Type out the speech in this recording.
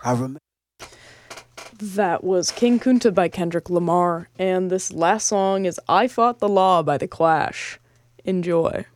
I remember. That was King Kunta by Kendrick Lamar, and this last song is I Fought the Law by The Clash. Enjoy.